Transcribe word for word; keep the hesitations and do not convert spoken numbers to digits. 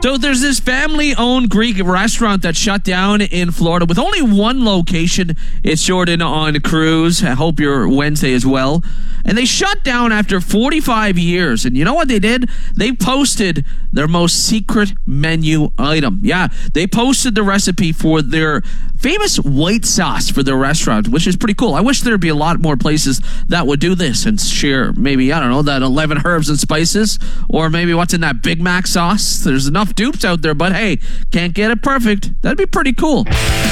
So there's this family-owned Greek restaurant that shut down in Florida with only one location. It's Jordan on cruise. I hope your Wednesday as well. And they shut down after forty-five years. And you know what they did? They posted their most secret menu item. Yeah, they posted the recipe for their famous white sauce for their restaurant, which is pretty cool. I wish there'd be a lot more places that would do this and share maybe, I don't know, that eleven herbs and spices, or maybe what's in that Big Mac sauce. There's enough dupes out there, but hey, can't get it perfect. That'd be pretty cool.